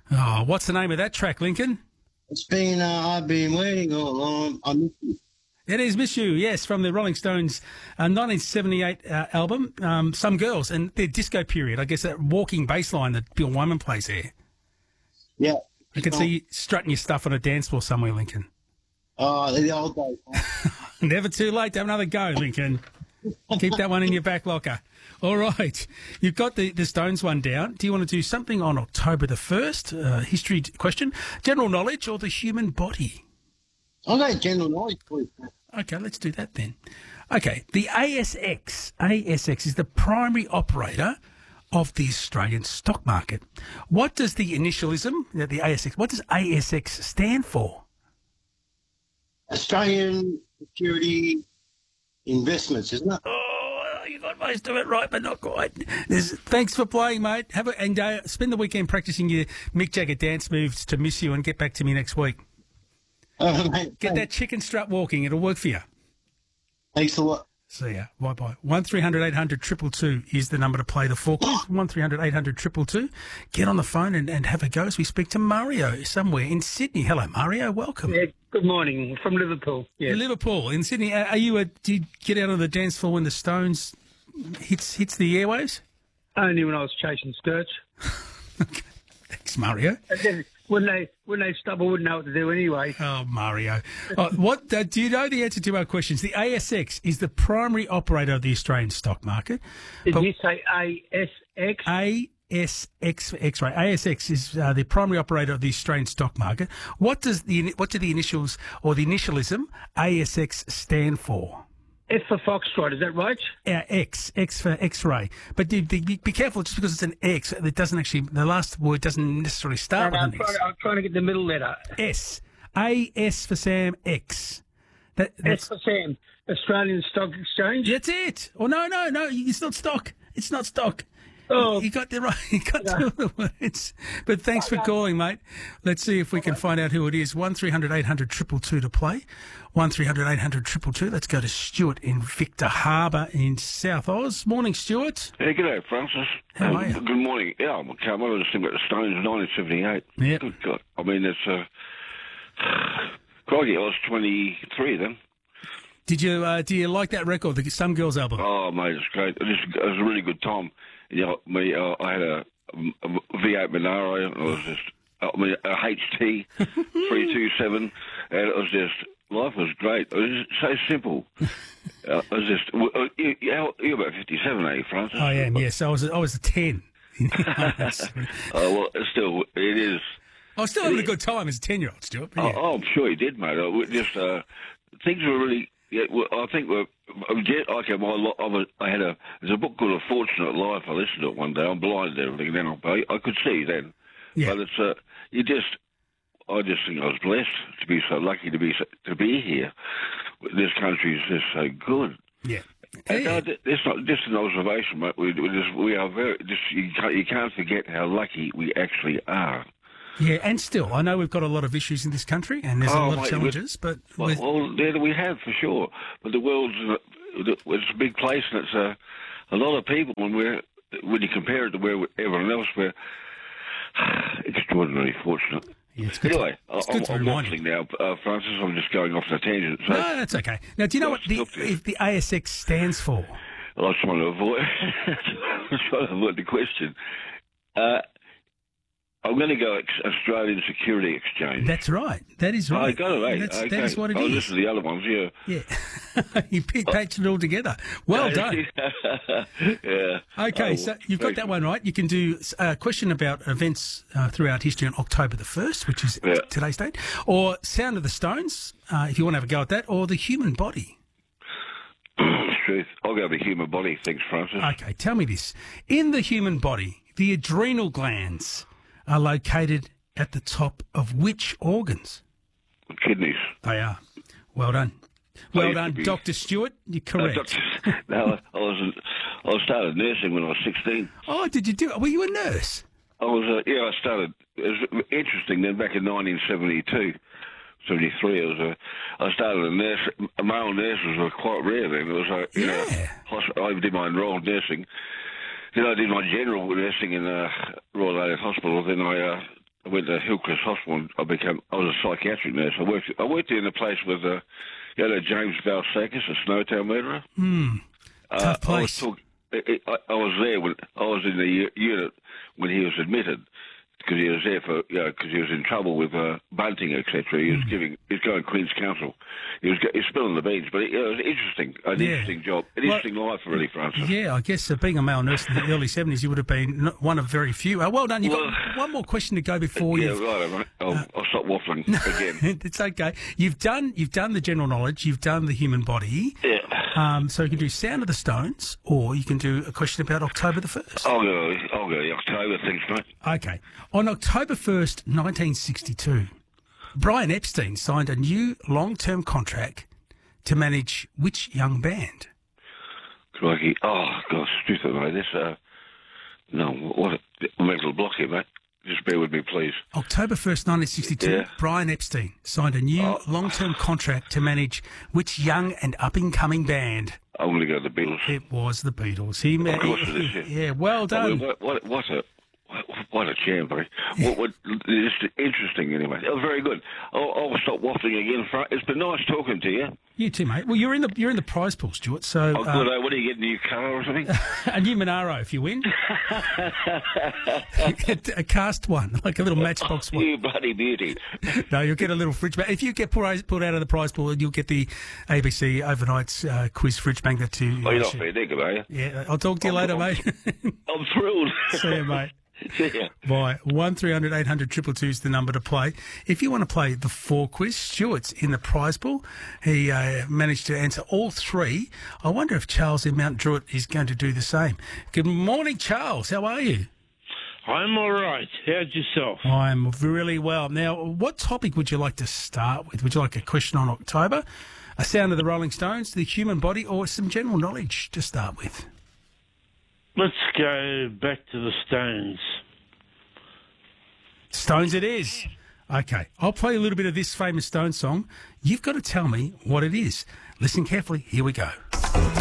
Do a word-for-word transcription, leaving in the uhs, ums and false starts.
Oh, what's the name of that track, Lincoln? It's been, uh, I've been waiting all along. I miss you. It is Miss You, yes, from the Rolling Stones' uh, nineteen seventy-eight uh, album, um, Some Girls, and their disco period. I guess that walking bass line that Bill Wyman plays there. Yeah. I can see you strutting your stuff on a dance floor somewhere, Lincoln. Oh, the old days. Huh? Never too late to have another go, Lincoln. Keep that one in your back locker. All right. You've got the, the Stones one down. Do you want to do something on October the first? Uh, history question, general knowledge, or the human body? I'll go general knowledge, please. Okay, let's do that then. Okay, the A S X, A S X is the primary operator of the Australian stock market. What does the initialism, the A S X, what does A S X stand for? Australian Security Investments, isn't it? Oh, you got most of it right, but not quite. There's, thanks for playing, mate. Have a, and uh, spend the weekend practicing your Mick Jagger dance moves to Miss You and get back to me next week. Oh, mate, Get that chicken strut walking. It'll work for you. Thanks a lot. See ya. Bye-bye. one three hundred eight hundred two two two is the number to play the four calls. one three hundred eight hundred two two two. Get on the phone and, and have a go as we speak to Mario somewhere in Sydney. Hello, Mario. Welcome. Yeah, good morning. From Liverpool. Yeah. Liverpool in Sydney. Are you a, do you get out on the dance floor when the Stones hits hits the airwaves? Only when I was chasing skirts. Okay. Thanks, Mario. And then when they when they stop, I wouldn't know what to do anyway. Oh, Mario. Oh, what uh, do you know the answer to our questions? The A S X is the primary operator of the Australian stock market. Did But you say A S X? A S X for X-ray. A S X is uh, the primary operator of the Australian stock market. What does the what do the initials or the initialism A S X stand for? F for Foxtrot, is that right? Uh, X, X for X-ray. But be, be, be careful, just because it's an X, it doesn't actually, the last word doesn't necessarily start No, no, I'm, with an trying X. to, I'm trying to get the middle letter. S. A S for Sam, X. That, S that's, for Sam, Australian Stock Exchange. that's it. Oh, no, no, no, it's not stock. It's not stock. Oh. You got the right, you got two of the words. But thanks for calling, mate. Let's see if we can find out who it is. one three hundred eight hundred two two two to play. one three hundred eight hundred two two two. Let's go to Stuart in Victor Harbour in South Oz. Morning, Stuart. Yeah, g'day, Francis. How um, are you? Good morning. Yeah, I'm okay. I'm just thinking about the Stones in nineteen seventy-eight. Yep. Good God. I mean, it's uh, crikey, I was twenty-three then. Did you uh, do you like that record, the Some Girls album? Oh, mate, it's great. It was, it was a really good time. You know, me, uh, I had a, a V eight Monaro, and it was just, I mean, a H T three two seven, and it was just, life was great. It was just so simple. uh, it was just, uh, you, you're about fifty-seven, are you, Francis? I am, yes. I was I was a ten. Oh, well, it's still, it is. I was still having a good time as a ten-year-old, Stuart. But yeah. Oh, oh, I'm sure you did, mate. I, just uh, things were really. Yeah, well, I think we're. Okay, my lo- I, was, I had a. There's a book called A Fortunate Life. I listened to it one day. I'm blind and everything. Then I, I could see then. Yeah. But it's uh, you just. I just think I was blessed to be so lucky to be so, to be here. This country is just so good. Yeah. And Yeah. uh, it's not just an observation, mate. We, we just we are very. Just you can't, you can't forget how lucky we actually are. Yeah, and still, I know we've got a lot of issues in this country, and there's a Oh, lot of mate, challenges, but Well, with, well, yeah, we have for sure. But the world's a, it's a big place, and it's a, a lot of people. And we're when you compare it to where everyone else, we're extraordinarily fortunate. yeah, it's good. Anyway, to, it's I- good I'm, to I'm remind you. waffling now, uh, Francis. I'm just going off the tangent. So No, that's okay. Now, do you know Well, what the, stop this. if the A S X stands for? I was trying to avoid, I'm trying to avoid the question. Uh, I'm going to go ex- Australian Security Exchange. That's right. That is I right. got it, eh? That's, okay. That is what it I'll is. listen to the other ones, yeah. Yeah. you pi- patched it all together. Well done. yeah. Okay, Oh, so you've got thanks. that one right. You can do a question about events uh, throughout history on October the first, which is Yeah. today's date, or Sound of the Stones, uh, if you want to have a go at that, or the human body. Truth. I'll go with the human body. Thanks, Francis. Okay, tell me this. In the human body, the adrenal glands are located at the top of which organs? Kidneys. They are. Well done. Well used to done, be- Doctor Stewart. You're Uh, correct. doctor- no, I was. I started nursing when I was sixteen. Oh, did you do it? Were you a nurse? I was. Uh, yeah, I started. It was interesting. Then back in nineteen seventy-two, seventy-three, I was. Uh, I started a nurse. Male nurses were quite rare then. It was. Uh, you know, Yeah. hosp- I did my enrolled nursing. Then I did my general nursing in uh, Royal Adelaide Hospital. Then I. Uh, I went to Hillcrest Hospital. And I became. I was a psychiatric nurse. I worked. I worked in a place with, uh, you know, James Valsakis, a Snowtown murderer. Hmm. Uh, Tough I was, place. talk, I, I, I was there when I was in the u- unit when he was admitted because he was there for, you know, because he was in trouble with uh, bunting, et cetera. He was Hmm. giving, he was going Queen's Counsel. He was, he was spilling the beans, but it, it was interesting, an Yeah. interesting job, an Well, interesting life, really, Francis. Yeah, I guess uh, being a male nurse in the early seventies, you would have been n- one of very few. Uh, well done. You've Well, got one more question to go before Yeah, you. right. Right. I'll, Uh, I'll stop waffling again. It's okay. You've done you've done the general knowledge. You've done the human body. Yeah. Um, so you can do Sound of the Stones, or you can do a question about October the first. I'll go. I'll go. October. Thanks, mate. Okay. On October first, nineteen sixty-two, Brian Epstein signed a new long-term contract to manage which young band? Crikey. Oh, gosh, stupid, mate. This, uh, no, what a mental block here, mate. Just bear with me, please. October first, nineteen sixty-two, Yeah. Brian Epstein signed a new Oh. long-term contract to manage which young and up-and-coming band? I'm going to go to the Beatles. It was the Beatles. He, Of course it is, yeah. yeah, well I done. mean, what, what, what a... What, what a champ, buddy. What, what, it's interesting, anyway. Oh, very good. I'll, I'll stop waffling again. Fra- It's been nice talking to you. You too, mate. Well, you're in the you're in the prize pool, Stuart. So Oh, good. Uh, what do you get, a new car or something? a new Monaro if you win. A cast one, like a little matchbox one. You bloody beauty. No, you'll get a little fridge magnet. If you get pulled pulled out of the prize pool, you'll get the A B C overnight uh, quiz fridge magnet too. Oh, you're not fair dinkum, are you? Yeah, I'll talk to you later, mate. I'm thrilled. See you, mate. See ya. Bye. one three hundred eight hundred two two two is the number to play. If you want to play the four quiz, Stuart's in the prize pool. He uh, managed to answer all three. I wonder if Charles in Mount Druitt is going to do the same. Good morning, Charles. How are you? I'm all right. How's yourself? I'm really well. Now, what topic would you like to start with? Would you like a question on October, a sound of the Rolling Stones, the human body, or some general knowledge to start with? Let's go back to the Stones. Stones it is. Okay, I'll play a little bit of this famous Stones song. You've got to tell me what it is. Listen carefully. Here we go.